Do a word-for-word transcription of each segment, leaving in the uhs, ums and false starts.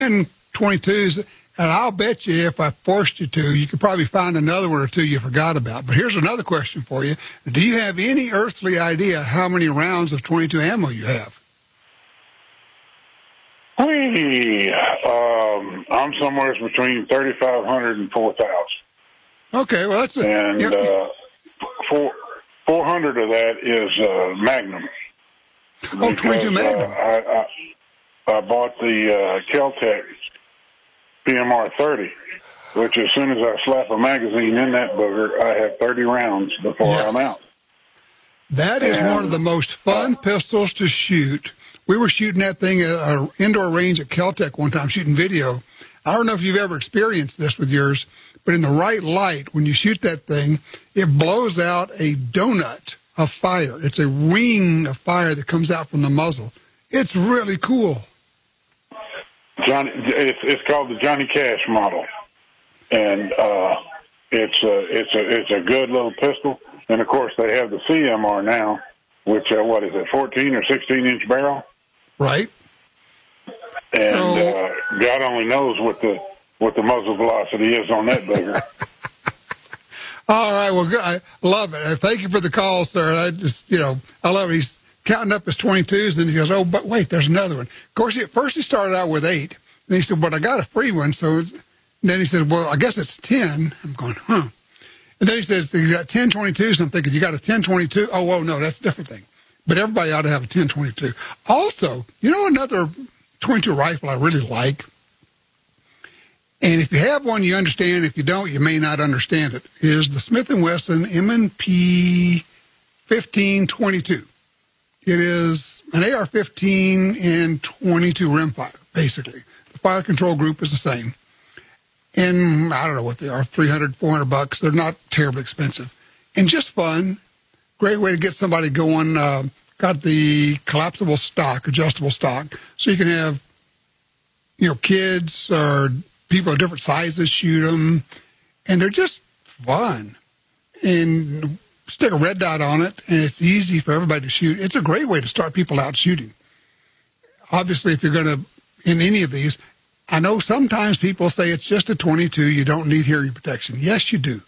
ten twenty-twos, and I'll bet you if I forced you to, you could probably find another one or two you forgot about. But here's another question for you. Do you have any earthly idea how many rounds of twenty-two ammo you have? Hey, um, I'm somewhere between thirty-five hundred and four thousand. Okay, well, that's a... And yeah. uh, four, four hundred of that is uh, Magnum. Oh, twenty-two Magnum. Uh, I, I, I bought the uh, Kel-Tec P M R thirty, which as soon as I slap a magazine in that booger, I have thirty rounds before yes. I'm out. That is and, one of the most fun uh, pistols to shoot. We were shooting that thing at an indoor range at Kel-Tec one time, shooting video. I don't know if you've ever experienced this with yours, but in the right light, when you shoot that thing, it blows out a donut of fire. It's a ring of fire that comes out from the muzzle. It's really cool. Johnny, it's, it's called the Johnny Cash model, and uh, it's a it's a it's a good little pistol. And of course, they have the C M R now, which uh, what is it, fourteen or sixteen inch barrel? Right. And so, uh, God only knows what the what the muzzle velocity is on that bugger. All right, well, I love it. Thank you for the call, sir. I just, you know, I love it. He's counting up his twenty-twos, and he goes, oh, but wait, there's another one. Of course, he, at first he started out with eight. And he said, but I got a free one. So then he said, well, I guess it's ten. I'm going, huh. And then he says, you got ten twenty-twos. I'm thinking, you got a ten twenty-two? Oh, well, no, that's a different thing. But everybody ought to have a ten twenty-two. Also, you know another twenty-two rifle I really like? And if you have one, you understand. If you don't, you may not understand it, is the Smith and Wesson M and P fifteen twenty-two. It is an A R fifteen and twenty-two rimfire, basically. The fire control group is the same. And I don't know what they are, three hundred, four hundred bucks. They're not terribly expensive. And just fun. Great way to get somebody going. Uh, got the collapsible stock, adjustable stock, so you can have, you know, kids or people of different sizes shoot them, and they're just fun. And stick a red dot on it, and it's easy for everybody to shoot. It's a great way to start people out shooting. Obviously, if you're going to, in any of these, I know sometimes people say it's just a twenty-two, you don't need hearing protection. Yes, you do.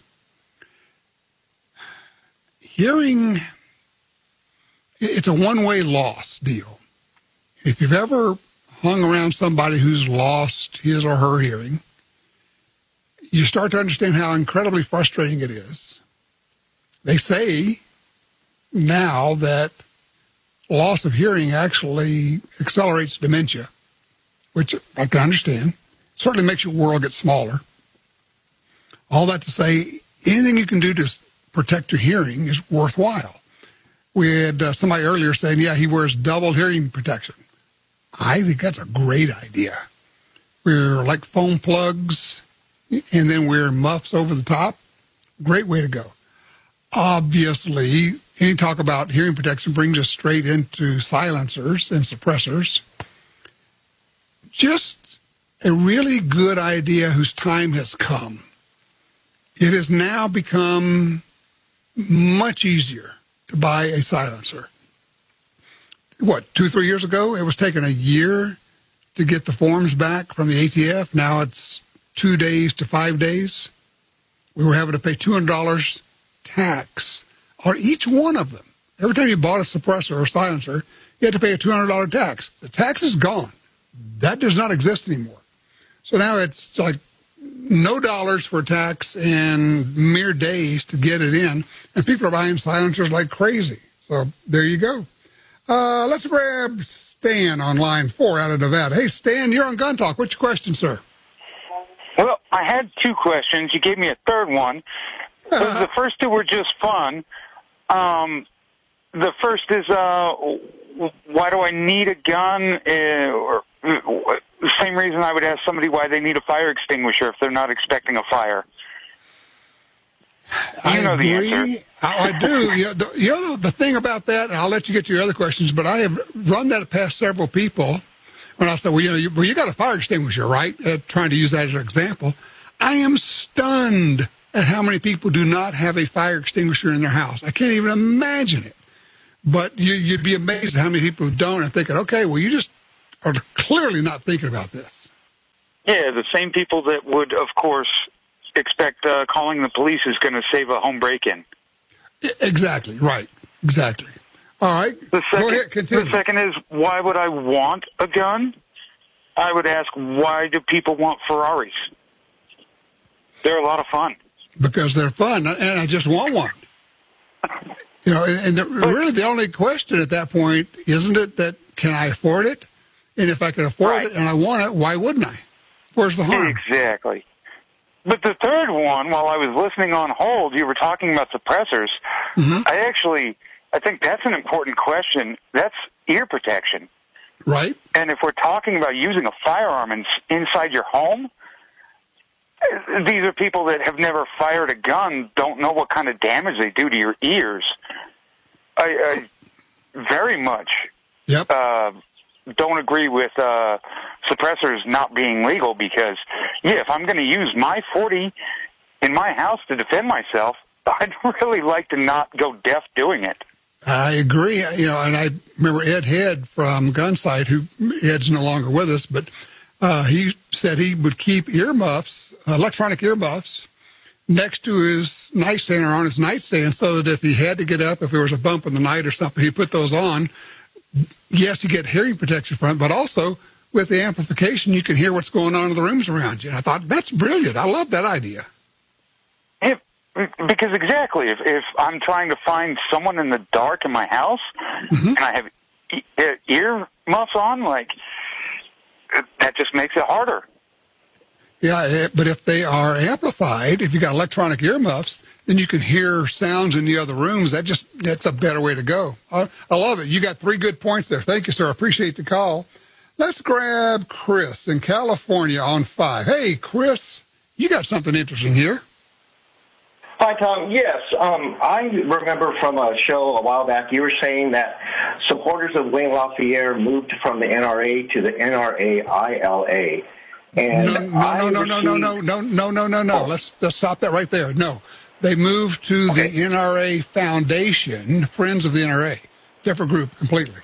Hearing, it's a one-way loss deal. If you've ever hung around somebody who's lost his or her hearing, you start to understand how incredibly frustrating it is. They say now that loss of hearing actually accelerates dementia, which I can understand. Certainly makes your world get smaller. All that to say, anything you can do to protect your hearing is worthwhile. We had uh, somebody earlier saying, yeah, he wears double hearing protection. I think that's a great idea. We're like foam plugs, and then wear muffs over the top. Great way to go. Obviously, any talk about hearing protection brings us straight into silencers and suppressors. Just a really good idea whose time has come. It has now become much easier to buy a silencer. What, two, three years ago, it was taking a year to get the forms back from the A T F. Now it's two days to five days. We were having to pay two hundred dollars tax on each one of them. Every time you bought a suppressor or silencer, you had to pay a two hundred dollars tax. The tax is gone. That does not exist anymore. So now it's like no dollars for tax and mere days to get it in, and people are buying silencers like crazy. So there you go. Uh, let's grab Stan on line four out of Nevada. Hey, Stan, you're on Gun Talk. What's your question, sir? Well, I had two questions. You gave me a third one. Uh, the first two were just fun. Um, the first is, uh, why do I need a gun? Uh, or uh, same reason I would ask somebody why they need a fire extinguisher if they're not expecting a fire. You I know agree. the answer. I, I do. You know, the, you know, the thing about that, and I'll let you get to your other questions, but I have run that past several people. When I said, well, you know, you, well, you got a fire extinguisher, right? Uh, trying to use that as an example. I am stunned at how many people do not have a fire extinguisher in their house. I can't even imagine it. But you, you'd be amazed at how many people who don't and thinking, okay, well, you just are clearly not thinking about this. Yeah, the same people that would, of course, expect uh, calling the police is going to save a home break-in. Exactly, right, exactly. All right, the second, go ahead, continue. The second is, why would I want a gun? I would ask, why do people want Ferraris? They're a lot of fun. Because they're fun, and I just want one. You know, and the, really the only question at that point, isn't it, that can I afford it? And if I can afford right. it and I want it, why wouldn't I? Where's the harm? Exactly. But the third one, while I was listening on hold, you were talking about suppressors. Mm-hmm. I actually, I think that's an important question. That's ear protection. Right. And if we're talking about using a firearm in, inside your home, these are people that have never fired a gun, don't know what kind of damage they do to your ears. I, I very much yep. uh, don't agree with uh, suppressors not being legal because, yeah, if I'm going to use my forty in my house to defend myself, I'd really like to not go deaf doing it. I agree. You know, and I remember Ed Head from Gunsight, who Ed's no longer with us, but uh, he said he would keep earmuffs, electronic earmuffs, next to his nightstand or on his nightstand so that if he had to get up, if there was a bump in the night or something, he'd put those on. Yes, you get hearing protection from it, but also with the amplification, you can hear what's going on in the rooms around you. And I thought, that's brilliant. I love that idea. Yeah, because exactly, if, if I'm trying to find someone in the dark in my house mm-hmm. and I have e- ear muffs on, like, that just makes it harder. Yeah, but if they are amplified, if you got electronic earmuffs, then you can hear sounds in the other rooms. That just that's a better way to go. I, I love it. You got three good points there. Thank you, sir. I appreciate the call. Let's grab Chris in California on five. Hey, Chris, you got something interesting here. Hi, Tom. Yes, um, I remember from a show a while back, you were saying that supporters of Wayne LaPierre moved from the N R A to the N R A I L A. And no, no, no, no, no, no, no, no, no, no, no. Let's let's stop that right there. No, they moved to okay. the N R A Foundation, Friends of the N R A, different group completely.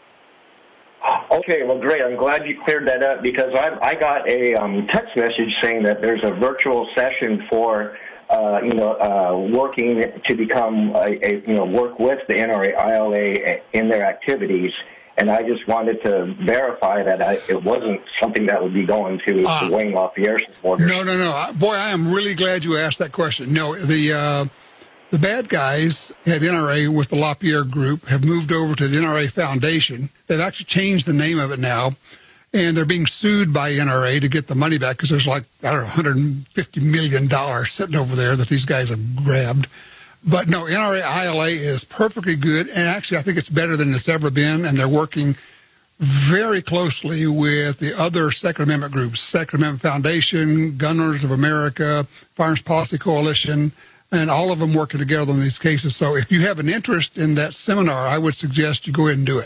Okay, well, great. I'm glad you cleared that up because I I got a um, text message saying that there's a virtual session for. Uh, you know, uh, working to become, a, a, you know, work with the N R A I L A in their activities. And I just wanted to verify that I, it wasn't something that would be going to, uh, to Wayne LaPierre supporters. No, no, no. Boy, I am really glad you asked that question. No, the uh, the bad guys at N R A with the LaPierre group have moved over to the N R A Foundation. They've actually changed the name of it now. And they're being sued by N R A to get the money back because there's like, I don't know, one hundred fifty million dollars sitting over there that these guys have grabbed. But no, N R A I L A is perfectly good. And actually, I think it's better than it's ever been. And they're working very closely with the other Second Amendment groups, Second Amendment Foundation, Gun Owners of America, Firearms Policy Coalition, and all of them working together on these cases. So if you have an interest in that seminar, I would suggest you go ahead and do it.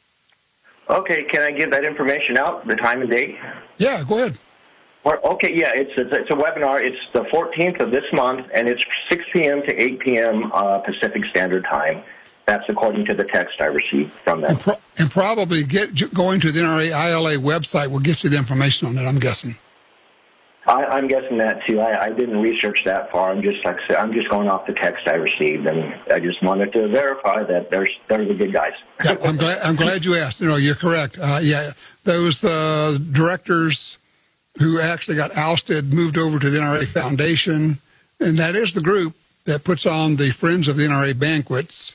Okay, can I give that information out, the time and date? Yeah, go ahead. Or, okay, yeah, it's, it's it's a webinar. It's the fourteenth of this month, and it's six p.m. to eight p.m. Uh, Pacific Standard Time. That's according to the text I received from them. And, pro- and probably get going to the N R A I L A website will get you the information on that, I'm guessing. I, I'm guessing that, too. I, I didn't research that far. I'm just, like I said, I'm just going off the text I received, and I just wanted to verify that there's, they're the good guys. Yeah, I'm glad, I'm glad you asked. You know, you're correct. Uh, yeah, those uh, directors who actually got ousted moved over to the N R A Foundation, and that is the group that puts on the Friends of the N R A banquets.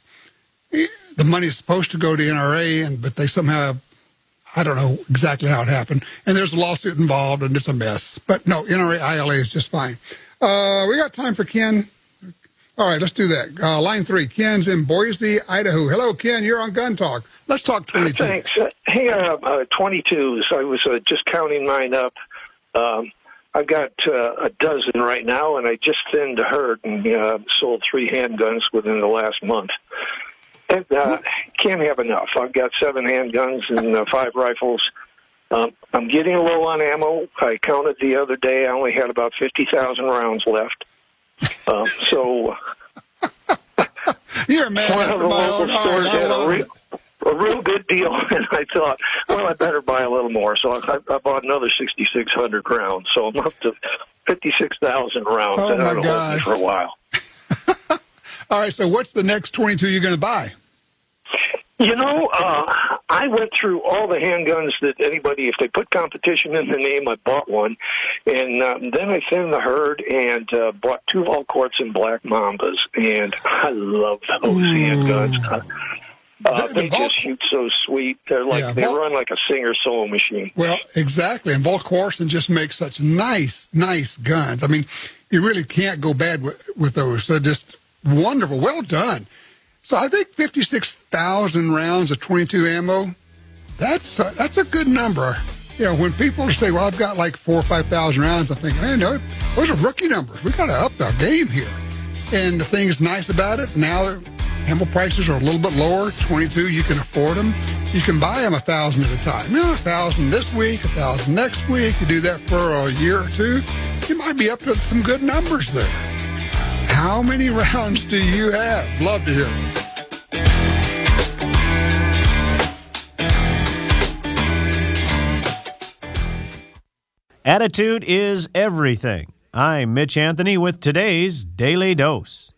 The money is supposed to go to N R A, and but they somehow, I don't know exactly how it happened. And there's a lawsuit involved, and it's a mess. But no, N R A I L A is just fine. Uh, we got time for Ken. All right, let's do that. Uh, line three, Ken's in Boise, Idaho. Hello, Ken. You're on Gun Talk. Let's talk twenty-two. Thanks. Uh, hey, uh, uh, twenty-twos. I was uh, just counting mine up. Um, I've got uh, a dozen right now, and I just thinned a herd and uh, sold three handguns within the last month. And uh, can't have enough. I've got seven handguns and uh, five rifles. Um, I'm getting low on ammo. I counted the other day. I only had about fifty thousand rounds left. Um, so you're a man one of the local stores had a re- a real good deal, and I thought, well, I better buy a little more. So I, I bought another sixty-six hundred rounds. So I'm up to fifty-six thousand rounds. Oh, and my that'll hold me gosh. for a while. All right, so what's the next twenty-two you're going to buy? You know, uh, I went through all the handguns that anybody, if they put competition in the name, I bought one. And um, then I thinned the herd and uh, bought two Valcourts and Black Mambas. And I love those Ooh. handguns. Uh, uh, The- the they Vol- just shoot so sweet. They're like Yeah, they Vol- run like a Singer sewing machine. Well, exactly. And Volquarson just makes such nice, nice guns. I mean, you really can't go bad with, with those. They're just wonderful. Well done. So I think fifty-six thousand rounds of twenty-two ammo, that's a, that's a good number. You know, when people say, well, I've got like four or five thousand rounds, I think, man, no, those are rookie numbers. We got to up our game here. And the thing is nice about it, now ammo prices are a little bit lower. twenty-two, you can afford them. You can buy them a thousand at a time. You know, a thousand this week, a thousand next week. You do that for a year or two, you might be up to some good numbers there. How many rounds do you have? Love to hear them. Attitude is everything. I'm Mitch Anthony with today's Daily Dose.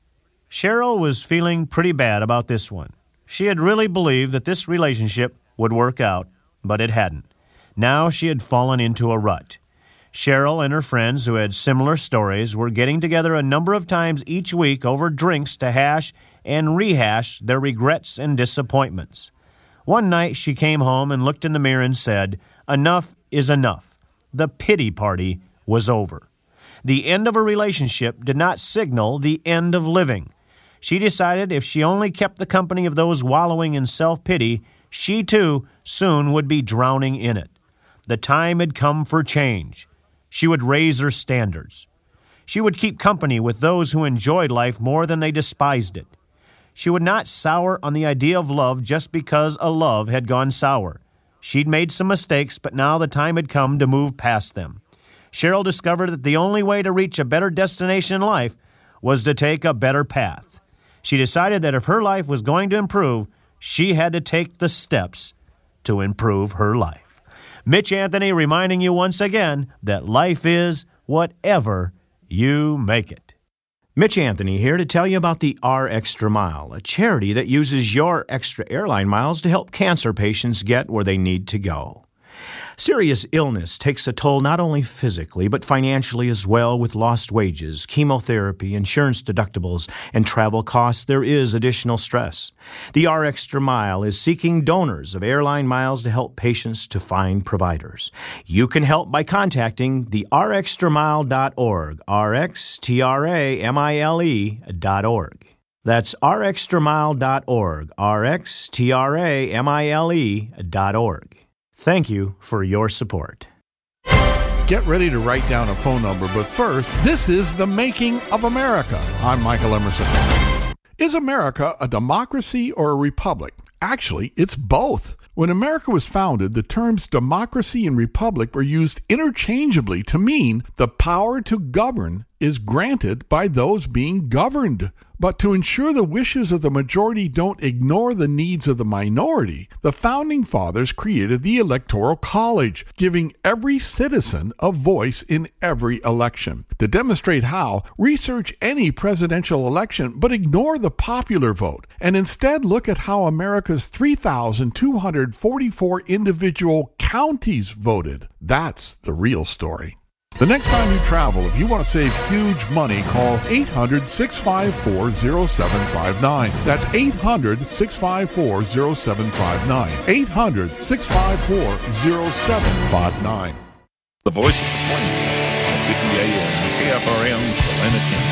Cheryl was feeling pretty bad about this one. She had really believed that this relationship would work out, but it hadn't. Now she had fallen into a rut. Cheryl and her friends who had similar stories were getting together a number of times each week over drinks to hash and rehash their regrets and disappointments. One night she came home and looked in the mirror and said, "Enough is enough." The pity party was over. The end of a relationship did not signal the end of living. She decided if she only kept the company of those wallowing in self-pity, she too soon would be drowning in it. The time had come for change. She would raise her standards. She would keep company with those who enjoyed life more than they despised it. She would not sour on the idea of love just because a love had gone sour. She'd made some mistakes, but now the time had come to move past them. Cheryl discovered that the only way to reach a better destination in life was to take a better path. She decided that if her life was going to improve, she had to take the steps to improve her life. Mitch Anthony reminding you once again that life is whatever you make it. Mitch Anthony here to tell you about the R Extra Mile, a charity that uses your extra airline miles to help cancer patients get where they need to go. Serious illness takes a toll not only physically, but financially as well. With lost wages, chemotherapy, insurance deductibles, and travel costs, there is additional stress. The R Extra Mile is seeking donors of airline miles to help patients to find providers. You can help by contacting the r extra mile dot org, R X T R A M I L E dot org. That's r extra mile dot org, R X T R A M I L E dot org. Thank you for your support. Get ready to write down a phone number, but first, this is The Making of America. I'm Michael Emerson. Is America a democracy or a republic? Actually, it's both. When America was founded, the terms democracy and republic were used interchangeably to mean the power to govern is granted by those being governed. But to ensure the wishes of the majority don't ignore the needs of the minority, the Founding Fathers created the Electoral College, giving every citizen a voice in every election. To demonstrate how, research any presidential election, but ignore the popular vote, and instead look at how America's three thousand two hundred forty-four individual counties voted. That's the real story. The next time you travel, if you want to save huge money, call eight hundred, six five four, zero seven five nine. That's eight hundred, six five four, zero seven five nine. eight hundred, six five four, zero seven five nine. The Voice of the Plains, fifty A M, K F R M, Salina, Kansas.